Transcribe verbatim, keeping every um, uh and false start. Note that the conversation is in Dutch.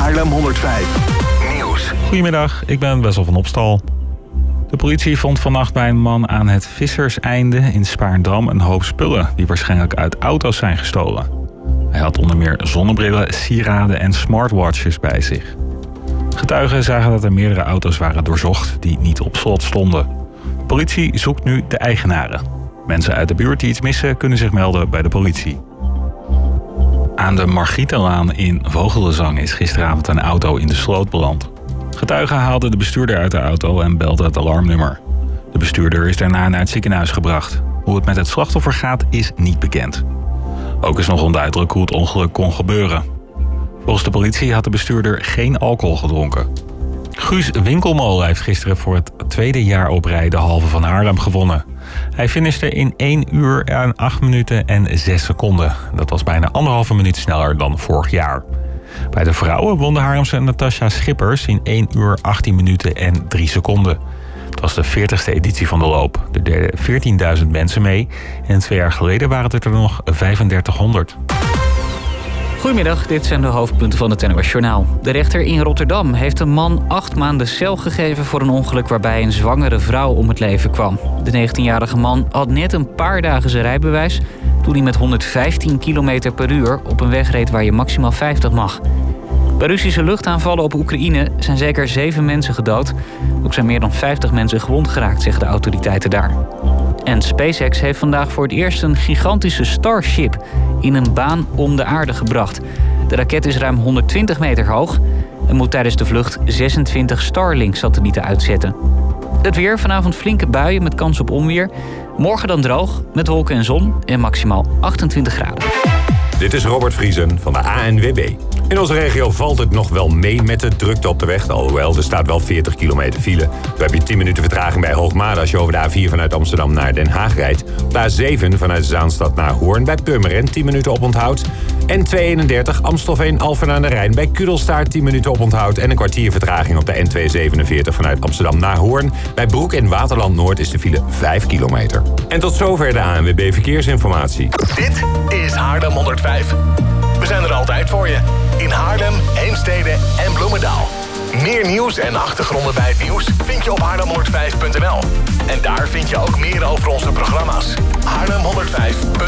Haarlem honderdvijf Nieuws. Goedemiddag, ik ben Wessel van Opstal. De politie vond vannacht bij een man aan het Visserseinde in Spaarndam een hoop spullen die waarschijnlijk uit auto's zijn gestolen. Hij had onder meer zonnebrillen, sieraden en smartwatches bij zich. Getuigen zagen dat er meerdere auto's waren doorzocht die niet op slot stonden. De politie zoekt nu de eigenaren. Mensen uit de buurt die iets missen kunnen zich melden bij de politie. Aan de Margietenlaan in Vogelenzang is gisteravond een auto in de sloot beland. Getuigen haalden de bestuurder uit de auto en belden het alarmnummer. De bestuurder is daarna naar het ziekenhuis gebracht. Hoe het met het slachtoffer gaat is niet bekend. Ook is nog onduidelijk hoe het ongeluk kon gebeuren. Volgens de politie had de bestuurder geen alcohol gedronken. Guus Winkelmolen heeft gisteren voor het tweede jaar op rij de halve van Haarlem gewonnen. Hij finishte in één uur en acht minuten en zes seconden. Dat was bijna anderhalve minuut sneller dan vorig jaar. Bij de vrouwen won de Haarlemse Natasja Schippers in één uur achttien minuten en drie seconden. Het was de veertigste editie van de loop. Er deden veertienduizend mensen mee en twee jaar geleden waren het er nog vijfendertighonderd. Goedemiddag, dit zijn de hoofdpunten van het N O S Journaal. De rechter in Rotterdam heeft een man acht maanden cel gegeven voor een ongeluk waarbij een zwangere vrouw om het leven kwam. De negentienjarige man had net een paar dagen zijn rijbewijs toen hij met honderdvijftien kilometer per uur op een weg reed waar je maximaal vijftig mag. Bij Russische luchtaanvallen op Oekraïne zijn zeker zeven mensen gedood. Ook zijn meer dan vijftig mensen gewond geraakt, zeggen de autoriteiten daar. En SpaceX heeft vandaag voor het eerst een gigantische Starship in een baan om de aarde gebracht. De raket is ruim honderdtwintig meter hoog en moet tijdens de vlucht zesentwintig Starlink-satellieten uitzetten. Het weer, vanavond flinke buien met kans op onweer. Morgen dan droog, met wolken en zon en maximaal achtentwintig graden. Dit is Robert Vriesen van de A N W B. In onze regio valt het nog wel mee met de drukte op de weg. Alhoewel, er staat wel veertig kilometer file. Dan heb je tien minuten vertraging bij Hoogmade als je over de A vier vanuit Amsterdam naar Den Haag rijdt. Op de A zeven vanuit Zaanstad naar Hoorn bij Purmerend tien minuten oponthoud. En tweehonderdeenendertig Amstelveen-Alphen aan de Rijn bij Kudelstaart tien minuten oponthoud. En een kwartier vertraging op de N tweehonderdzevenenveertig vanuit Amsterdam naar Hoorn. Bij Broek en Waterland Noord is de file vijf kilometer. En tot zover de A N W B Verkeersinformatie. Dit is Haarlem honderdvijf. We zijn er altijd voor je. In Haarlem, Heemstede en Bloemendaal. Meer nieuws en achtergronden bij het nieuws vind je op haarlem honderdvijf punt n l. En daar vind je ook meer over onze programma's. haarlem honderdvijf punt n l